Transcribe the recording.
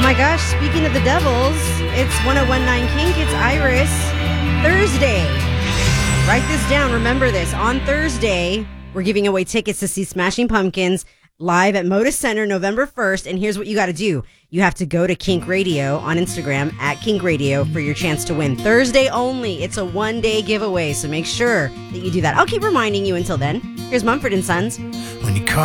my gosh, speaking of the Devils, it's 1019 Kink, it's Iris. Thursday. Write this down, remember this. On Thursday, we're giving away tickets to see Smashing Pumpkins live at Moda Center November 1st. And here's what you got to do. You have to go to Kink Radio on Instagram at Kink Radio for your chance to win. Thursday only. It's a one-day giveaway, so make sure that you do that. I'll keep reminding you until then. Here's Mumford & Sons. When you call